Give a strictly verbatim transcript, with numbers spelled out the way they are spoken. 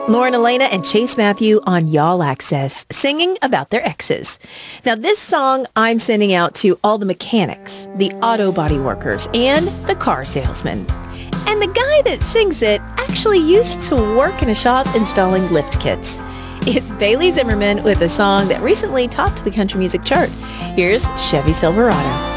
Lauren Elena and Chase Matthew on Y'all Access, singing about their exes. Now, this song I'm sending out to all the mechanics, the auto body workers, and the car salesmen. And the guy that sings it actually used to work in a shop installing lift kits. It's Bailey Zimmerman with a song that recently topped the country music chart. Here's Chevy Silverado.